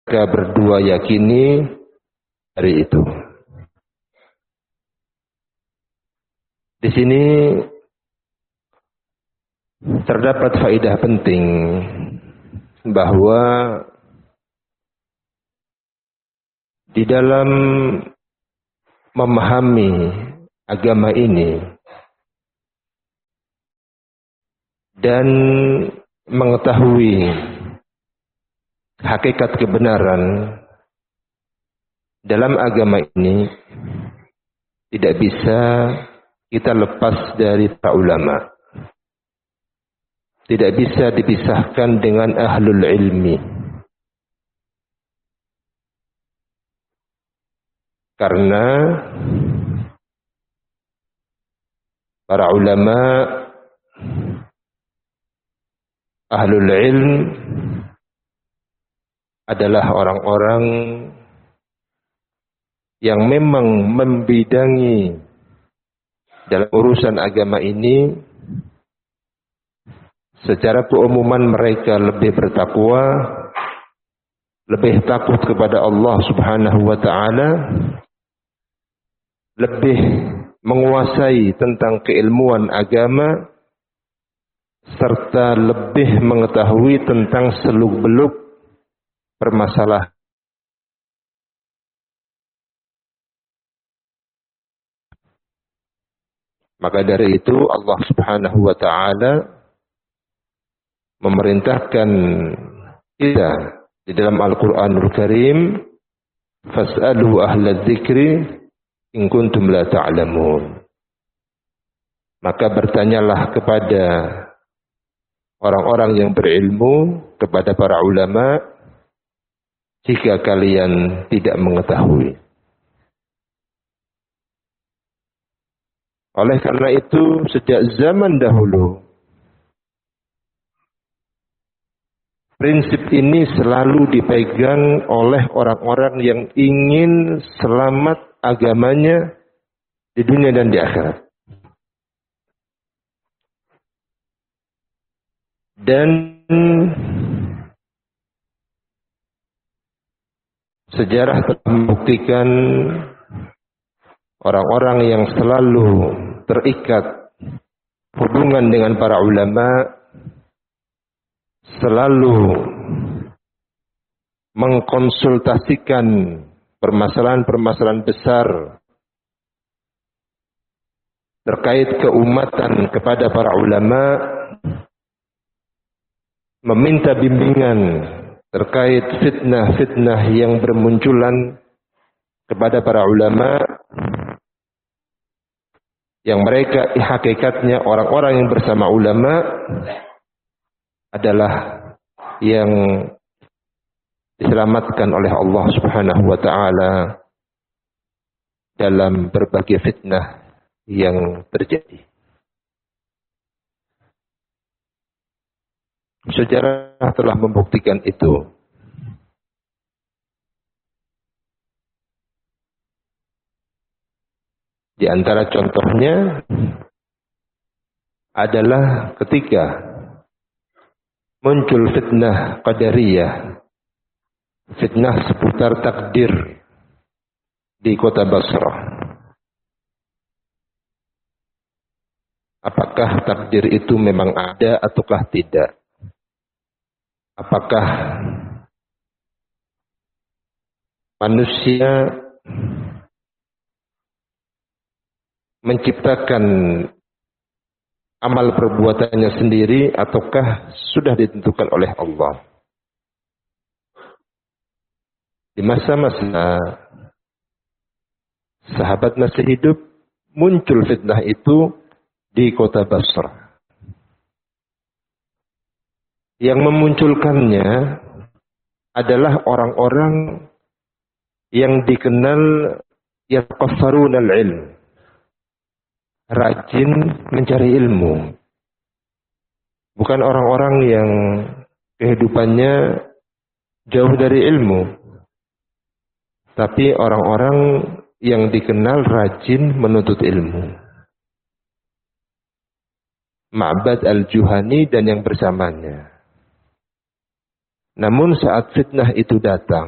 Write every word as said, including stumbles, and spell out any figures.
mereka berdua yakini hari itu. Di sini terdapat faedah penting bahwa di dalam memahami agama ini dan mengetahui hakikat kebenaran dalam agama ini tidak bisa kita lepas dari para ulama. Tidak bisa dipisahkan dengan ahlul ilmi. Karena para ulama ahlul ilm adalah orang-orang yang memang membidangi dalam urusan agama ini. Secara keumuman mereka lebih bertakwa, lebih takut kepada Allah Subhanahu wa taala, lebih menguasai tentang keilmuan agama, serta lebih mengetahui tentang seluk-beluk permasalahan. Maka dari itu Allah Subhanahu wa taala memerintahkan kita di dalam Al-Qur'anul Karim, fas'alu ahla dzikri in kuntum la ta'lamun. Maka bertanyalah kepada orang-orang yang berilmu, kepada para ulama, jika kalian tidak mengetahui. Oleh karena itu, sejak zaman dahulu, prinsip ini selalu dipegang oleh orang-orang yang ingin selamat agamanya di dunia dan di akhirat. Dan sejarah telah membuktikan orang-orang yang selalu terikat hubungan dengan para ulama selalu mengkonsultasikan permasalahan-permasalahan besar terkait keumatan kepada para ulama, meminta bimbingan terkait fitnah-fitnah yang bermunculan kepada para ulama, yang mereka hakikatnya orang-orang yang bersama ulama adalah yang diselamatkan oleh Allah Subhanahu wa taala dalam berbagai fitnah yang terjadi. Sejarah telah membuktikan itu. Di antara contohnya adalah ketika muncul fitnah Qadariyah, fitnah seputar takdir di kota Basrah. Apakah takdir itu memang ada ataukah tidak? Apakah manusia menciptakan amal perbuatannya sendiri ataukah sudah ditentukan oleh Allah? Di masa-masa sahabat masih hidup, muncul fitnah itu di kota Basrah. Yang memunculkannya adalah orang-orang yang dikenal yataqassaruna al-ilm, rajin mencari ilmu. Bukan orang-orang yang kehidupannya jauh dari ilmu, tapi orang-orang yang dikenal rajin menuntut ilmu. Ma'bad al-Juhani dan yang bersamanya. Namun saat fitnah itu datang,